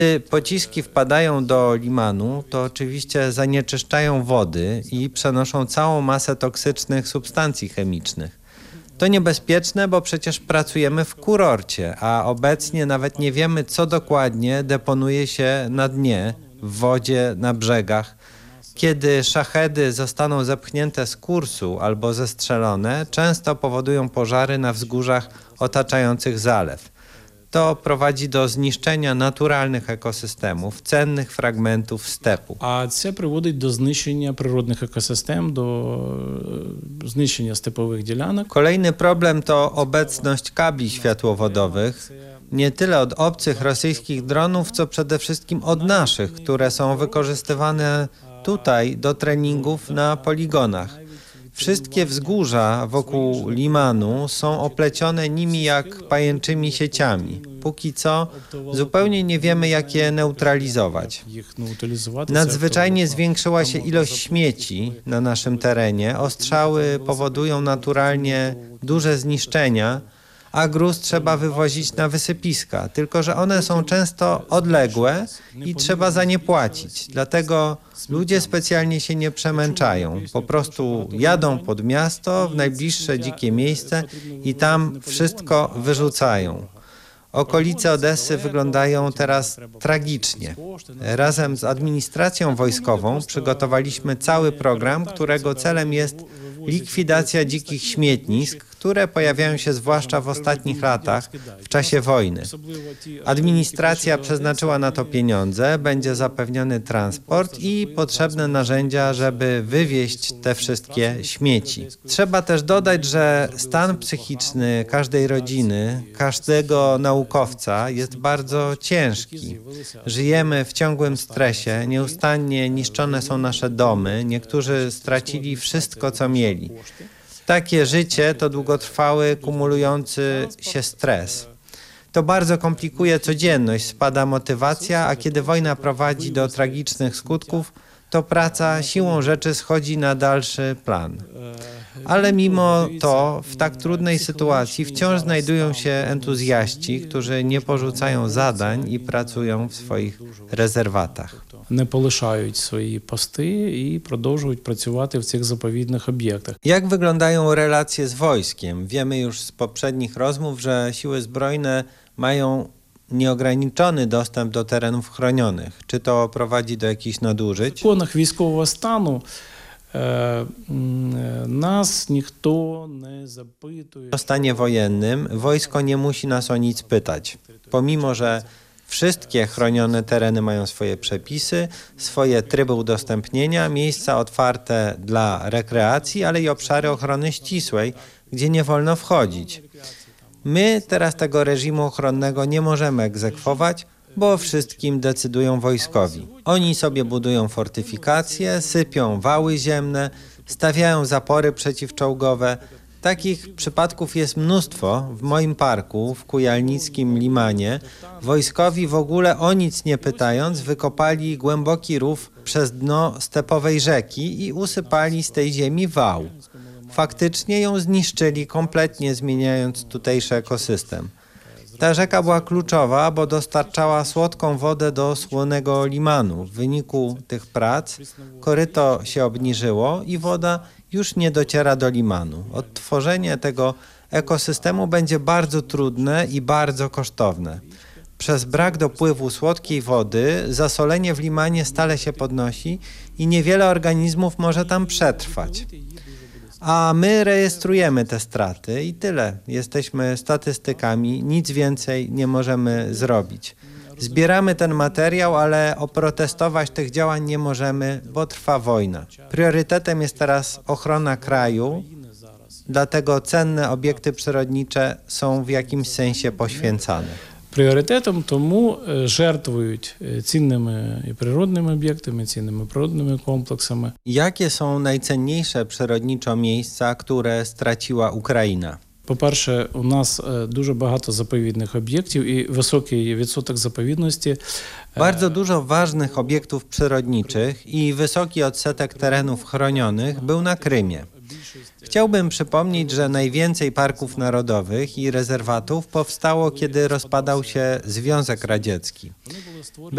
Gdy pociski wpadają do limanu, to oczywiście zanieczyszczają wody i przenoszą całą masę toksycznych substancji chemicznych. To niebezpieczne, bo przecież pracujemy w kurorcie, a obecnie nawet nie wiemy, co dokładnie deponuje się na dnie, w wodzie, na brzegach. Kiedy szachedy zostaną zepchnięte z kursu albo zestrzelone, często powodują pożary na wzgórzach otaczających zalew. To prowadzi do zniszczenia naturalnych ekosystemów, cennych fragmentów stepu. А це приводить до знищення природних екосистем, до знищення степових ділянок. Kolejny problem to obecność kabli światłowodowych, nie tyle od obcych rosyjskich dronów, co przede wszystkim od naszych, które są wykorzystywane tutaj do treningów na poligonach. Wszystkie wzgórza wokół limanu są oplecione nimi jak pajęczymi sieciami. Póki co zupełnie nie wiemy, jak je neutralizować. Nadzwyczajnie zwiększyła się ilość śmieci na naszym terenie. Ostrzały powodują naturalnie duże zniszczenia, a gruz trzeba wywozić na wysypiska, tylko że one są często odległe i trzeba za nie płacić. Dlatego ludzie specjalnie się nie przemęczają. Po prostu jadą pod miasto, w najbliższe dzikie miejsce i tam wszystko wyrzucają. Okolice Odessy wyglądają teraz tragicznie. Razem z administracją wojskową przygotowaliśmy cały program, którego celem jest likwidacja dzikich śmietnisk, które pojawiają się zwłaszcza w ostatnich latach, w czasie wojny. Administracja przeznaczyła na to pieniądze, będzie zapewniony transport i potrzebne narzędzia, żeby wywieźć te wszystkie śmieci. Trzeba też dodać, że stan psychiczny każdej rodziny, każdego naukowca jest bardzo ciężki. Żyjemy w ciągłym stresie, nieustannie niszczone są nasze domy, niektórzy stracili wszystko, co mieli. Takie życie to długotrwały, kumulujący się stres. To bardzo komplikuje codzienność, spada motywacja, a kiedy wojna prowadzi do tragicznych skutków, to praca siłą rzeczy schodzi na dalszy plan. Ale mimo to w tak trudnej sytuacji wciąż znajdują się entuzjaści, którzy nie porzucają zadań i pracują w swoich rezerwatach. Не полишають свої пости і продовжують працювати в цих заповідних об'єктах. Jak wyglądają relacje z wojskiem? Wiemy już z poprzednich rozmów, że siły zbrojne mają nieograniczony dostęp do terenów chronionych. Czy to prowadzi do jakichś nadużyć? В законах військового стану nas ніхто не запитує. O stanie wojennym wojsko nie musi nas o nic pytać. Pomimo że wszystkie chronione tereny mają swoje przepisy, swoje tryby udostępnienia, miejsca otwarte dla rekreacji, ale i obszary ochrony ścisłej, gdzie nie wolno wchodzić. My teraz tego reżimu ochronnego nie możemy egzekwować, bo o wszystkim decydują wojskowi. Oni sobie budują fortyfikacje, sypią wały ziemne, stawiają zapory przeciwczołgowe. Takich przypadków jest mnóstwo. W moim parku, w kujalnickim Limanie, wojskowi w ogóle o nic nie pytając wykopali głęboki rów przez dno stepowej rzeki i usypali z tej ziemi wał. Faktycznie ją zniszczyli, kompletnie zmieniając tutejszy ekosystem. Ta rzeka była kluczowa, bo dostarczała słodką wodę do słonego limanu. W wyniku tych prac koryto się obniżyło i woda już nie dociera do limanu. Odtworzenie tego ekosystemu będzie bardzo trudne i bardzo kosztowne. Przez brak dopływu słodkiej wody zasolenie w limanie stale się podnosi i niewiele organizmów może tam przetrwać. A my rejestrujemy te straty i tyle. Jesteśmy statystykami, nic więcej nie możemy zrobić. Zbieramy ten materiał, ale oprotestować tych działań nie możemy, bo trwa wojna. Priorytetem jest teraz ochrona kraju, dlatego cenne obiekty przyrodnicze są w jakimś sensie poświęcane. Пріоритетом тому жертвують цінними і природними об'єктами, цінними природними комплексами. Jakie są najcenniejsze przyrodniczo miejsca, które straciła Ukraina? По-перше, у нас дуже багато заповідних об'єктів і високий відсоток заповідності. Bardzo dużo ważnych obiektów przyrodniczych i wysoki odsetek terenów chronionych był na Krymie. Chciałbym przypomnieć, że najwięcej parków narodowych i rezerwatów powstało, kiedy rozpadał się Związek Radziecki.